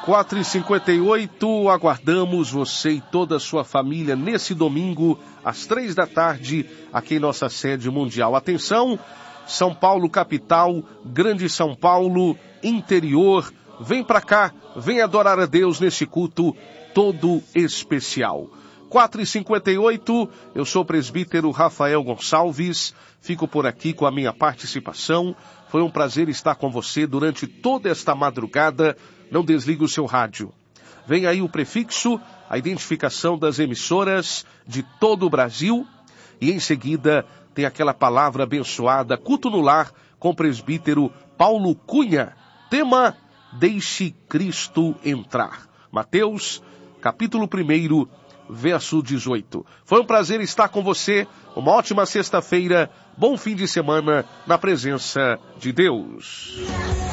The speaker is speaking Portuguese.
4h58, aguardamos você e toda a sua família nesse domingo, às 3 da tarde, aqui em nossa sede mundial. Atenção, São Paulo capital, Grande São Paulo, interior, vem pra cá, vem adorar a Deus nesse culto todo especial. 4h58, eu sou o presbítero Rafael Gonçalves, fico por aqui com a minha participação. Foi um prazer estar com você durante toda esta madrugada. Não desligue o seu rádio. Vem aí o prefixo, a identificação das emissoras de todo o Brasil. E em seguida tem aquela palavra abençoada, culto no lar, com o presbítero Paulo Cunha. Tema, deixe Cristo entrar. Mateus, capítulo 1, verso 18. Foi um prazer estar com você. Uma ótima sexta-feira. Bom fim de semana na presença de Deus.